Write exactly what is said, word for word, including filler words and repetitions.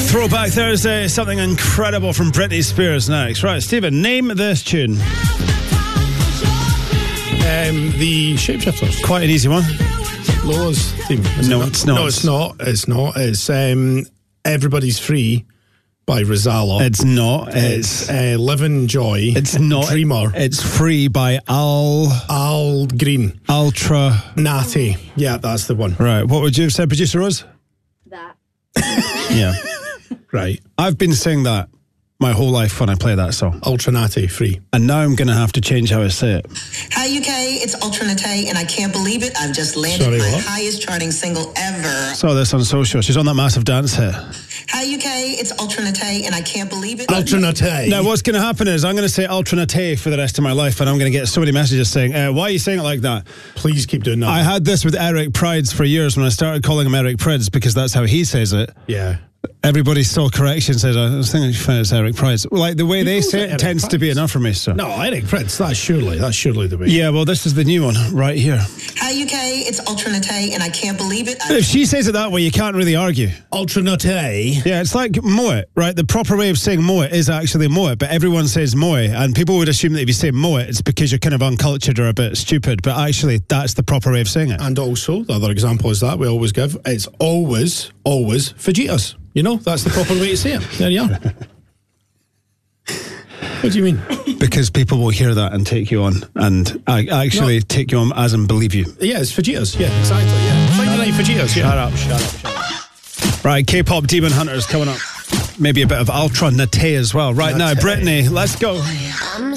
Throwback Thursday, something incredible from Britney Spears next. Right, Stephen, name this tune. Um, the Shapeshifters. Quite an easy one. Lola's theme. No, it it's not. No, it's not. It's not. It's um, Everybody's Free by Rosallo. It's not. It's, it's uh, Live in Joy. It's not. Dreamer. It's Free by Al... Al Green. Ultra... Natty. Yeah, that's the one. Right, what would you have said, Producer Rose? That. Yeah. Right. I've been saying that my whole life when I play that song. Ultra Natty, Free. And now I'm going to have to change how I say it. Hi U K, it's Ultra Natty, and I can't believe it. I've just landed Sorry, my what? highest charting single ever. Saw this on social. She's on that massive dance hit. Hi U K, it's Ultra Natty, and I can't believe it. Ultra Natty. Now, what's going to happen is I'm going to say Ultra Natty for the rest of my life, and I'm going to get so many messages saying, uh, why are you saying it like that? Please keep doing that. I had this with Eric Prides for years when I started calling him Eric Prides because that's how he says it. Yeah. Everybody still correction says, I was thinking you found it's Eric Prides. Well, like the way they calls say it it Eric tends to be Prides? enough for me. So. No, Eric Prince. That's surely, that's surely the way. Yeah, well, this is the new one right here. Hi U K, it's Ultra Natty, and I can't believe it. If she says it that way, you can't really argue. Ultra Natty. Yeah, it's like Moet, right? The proper way of saying Moet is actually Moet, but everyone says Moe, and people would assume that if you say Moet, it's because you're kind of uncultured or a bit stupid, but actually that's the proper way of saying it. And also, the other example is that we always give, it's always, always fajitas. You know, that's the proper way to say it. There you are. What do you mean? Because people will hear that and take you on, and I actually No. take you on as and believe you. Yeah, it's fajitas. Yeah, exactly. Yeah. Friday night fajitas. Yeah. Shut up, shut up, shut up. Right, K-pop Demon Hunters coming up. Maybe a bit of Ultra Natty as well. Right now, Natty. Britney, let's go. I'm